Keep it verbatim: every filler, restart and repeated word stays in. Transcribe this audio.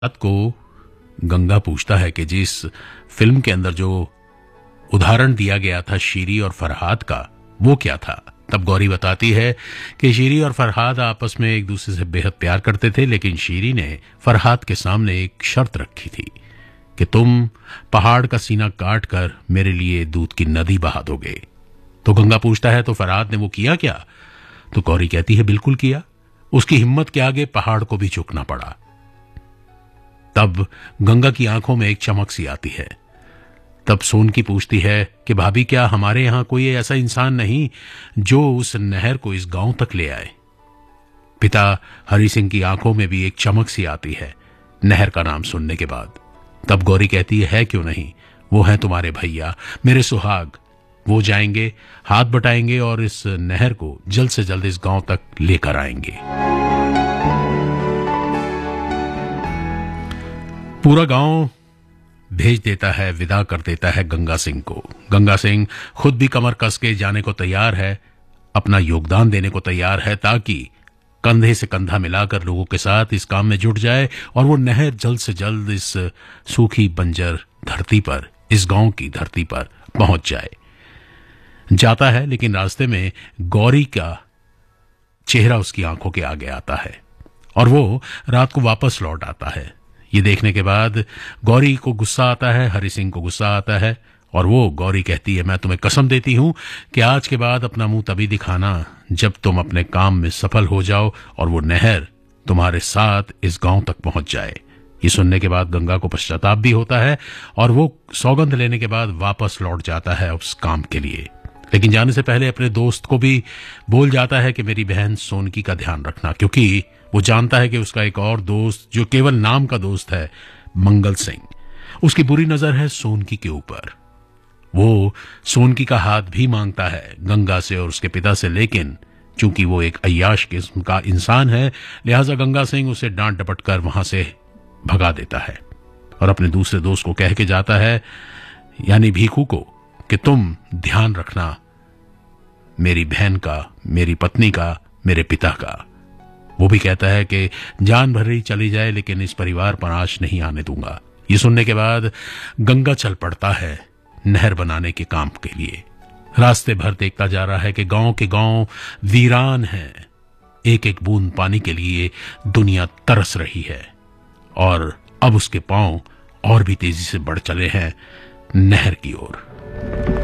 रात को गंगा पूछता है कि जिस फिल्म के अंदर जो उदाहरण दिया गया था शीरी और फरहाद का, वो क्या था। तब गौरी बताती है कि शीरी और फरहाद आपस में एक दूसरे से बेहद प्यार करते थे, लेकिन शीरी ने फरहाद के सामने एक शर्त रखी थी कि तुम पहाड़ का सीना काट कर मेरे लिए दूध की नदी बहा दोगे। तो गंगा पूछता है तो फरहाद ने वो किया क्या। तो गौरी कहती है बिल्कुल किया। उसकी हिम्मत के आगे पहाड़ को भी झुकना पड़ा। तब गंगा की आंखों में एक चमक सी आती है। तब सोनकी पूछती है कि भाभी, क्या हमारे यहां कोई ऐसा इंसान नहीं जो उस नहर को इस गांव तक ले आए। पिता हरि सिंह की आंखों में भी एक चमक सी आती है नहर का नाम सुनने के बाद। तब गौरी कहती है, है क्यों नहीं, वो है तुम्हारे भैया, मेरे सुहाग। वो जाएंगे, हाथ बटाएंगे और इस नहर को जल्द से जल्द इस गांव तक लेकर आएंगे। पूरा गांव भेज देता है, विदा कर देता है गंगा सिंह को। गंगा सिंह खुद भी कमर कस के जाने को तैयार है, अपना योगदान देने को तैयार है, ताकि कंधे से कंधा मिलाकर लोगों के साथ इस काम में जुट जाए और वो नहर जल्द से जल्द इस सूखी बंजर धरती पर, इस गांव की धरती पर पहुंच जाए। जाता है, लेकिन रास्ते में गौरी का चेहरा उसकी आंखों के आगे आता है और वो रात को वापस लौट आता है। ये देखने के बाद गौरी को गुस्सा आता है, हरि सिंह को गुस्सा आता है और वो गौरी कहती है, मैं तुम्हें कसम देती हूं कि आज के बाद अपना मुंह तभी दिखाना जब तुम अपने काम में सफल हो जाओ और वो नहर तुम्हारे साथ इस गांव तक पहुंच जाए। ये सुनने के बाद गंगा को पश्चाताप भी होता है और वो सौगंध लेने के बाद वापस लौट जाता है उस काम के लिए। लेकिन जाने से पहले अपने दोस्त को भी बोल जाता है कि मेरी बहन सोनकी का ध्यान रखना, क्योंकि वो जानता है कि उसका एक और दोस्त, जो केवल नाम का दोस्त है, मंगल सिंह, उसकी बुरी नजर है सोनकी के ऊपर। वो सोनकी का हाथ भी मांगता है गंगा से और उसके पिता से, लेकिन चूंकि वो एक अय्याश किस्म का इंसान है, लिहाजा गंगा सिंह उसे डांट डपट कर वहां से भगा देता है और अपने दूसरे दोस्त को कह के जाता है, यानी भीखू को, कि तुम ध्यान रखना मेरी बहन का, मेरी पत्नी का, मेरे पिता का। वो भी कहता है कि जान भर ही चली जाए लेकिन इस परिवार पर आंच नहीं आने दूंगा। ये सुनने के बाद गंगा चल पड़ता है नहर बनाने के काम के लिए। रास्ते भर देखता जा रहा है कि गांव के गांव वीरान हैं। एक एक बूंद पानी के लिए दुनिया तरस रही है और अब उसके पांव और भी तेजी से बढ़ चले हैं नहर की ओर।